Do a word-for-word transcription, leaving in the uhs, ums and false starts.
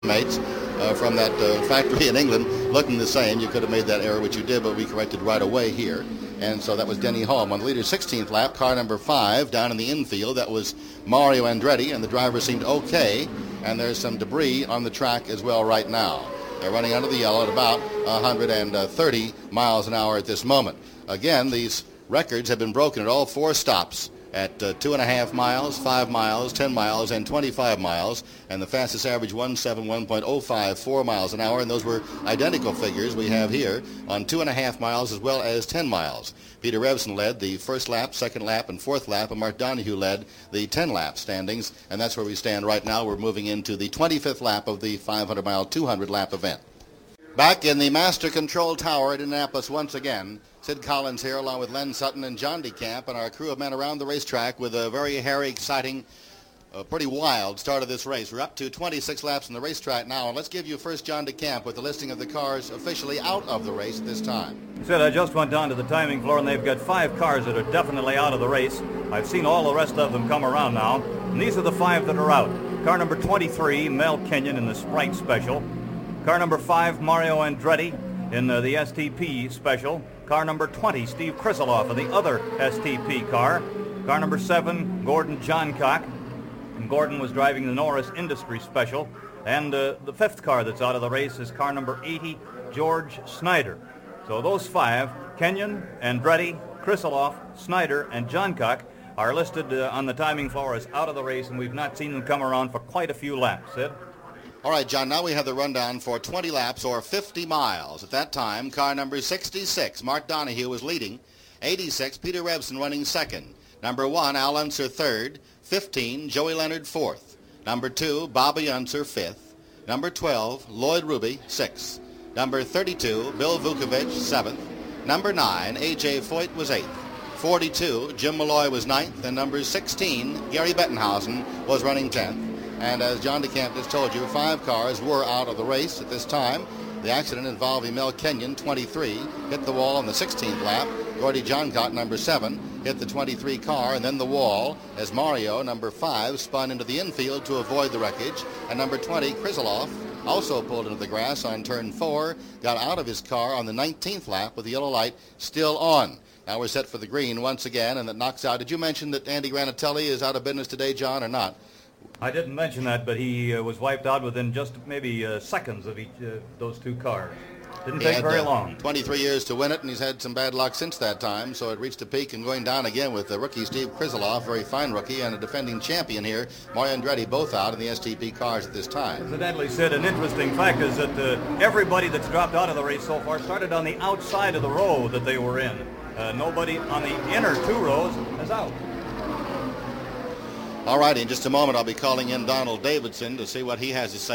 mates uh, from that uh, factory in England looking the same. You could have made that error, which you did, but we corrected right away here. And so that was Denny Hulme on the leader's sixteenth lap, car number five down in the infield. That was Mario Andretti, and the driver seemed okay. And there's some debris on the track as well right now. They're running under the yellow at about one hundred thirty miles an hour at this moment. Again, these records have been broken at all four stops at uh, two and a half miles, five miles, ten miles, and twenty-five miles, and the fastest average one seventy-one point oh five four miles an hour, and those were identical figures we have here on two and a half miles as well as ten miles. Peter Revson led the first lap, second lap, and fourth lap, and Mark Donohue led the ten lap standings, and that's where we stand right now. We're moving into the twenty-fifth lap of the five hundred mile, two hundred lap event. Back in the Master Control Tower at Indianapolis once again, Sid Collins here along with Len Sutton and John DeCamp and our crew of men around the racetrack with a very hairy, exciting, uh, pretty wild start of this race. We're up to twenty-six laps on the racetrack now, and let's give you first John DeCamp with the listing of the cars officially out of the race at this time. Sid, I just went down to the timing floor, and they've got five cars that are definitely out of the race. I've seen all the rest of them come around now, and these are the five that are out. Car number twenty-three, Mel Kenyon in the Sprite Special. Car number five, Mario Andretti in uh, the S T P Special. Car number twenty, Steve Kriseloff of the other S T P car. Car number seven, Gordon Johncock. And Gordon was driving the Norris Industry Special. And uh, the fifth car that's out of the race is car number eighty, George Snyder. So those five, Kenyon, Andretti, Kriseloff, Snyder, and Johncock, are listed uh, on the timing floor as out of the race, and we've not seen them come around for quite a few laps. Sid? All right, John, now we have the rundown for twenty laps or fifty miles. At that time, car number sixty-six, Mark Donohue, was leading. eighty-six, Peter Revson running second. Number one, Al Unser third. fifteen, Joey Leonard fourth. Number two, Bobby Unser fifth. Number twelve, Lloyd Ruby sixth. Number thirty-two, Bill Vukovich seventh. Number nine, A J Foyt was eighth. forty-two, Jim Malloy was ninth. And number sixteen, Gary Bettenhausen, was running tenth. And as John DeCamp just told you, five cars were out of the race at this time. The accident involving Mel Kenyon, twenty-three, hit the wall on the sixteenth lap. Gordy Johncock, number seven, hit the twenty-three car and then the wall as Mario, number five, spun into the infield to avoid the wreckage. And number twenty, Kriseloff, also pulled into the grass on turn four, got out of his car on the nineteenth lap with the yellow light still on. Now we're set for the green once again, and that knocks out. Did you mention that Andy Granatelli is out of business today, John, or not? I didn't mention that, but he uh, was wiped out within just maybe uh, seconds of each uh, those two cars. Didn't he take had, very uh, long. twenty-three years to win it, and he's had some bad luck since that time, so it reached a peak and going down again with the rookie Steve Kriseloff, very fine rookie, and a defending champion here, Mario Andretti, both out in the S T P cars at this time. Incidentally, Sid, an interesting fact is that uh, everybody that's dropped out of the race so far started on the outside of the row that they were in. Uh, nobody on the inner two rows is out. All right, in just a moment, I'll be calling in Donald Davidson to see what he has to say.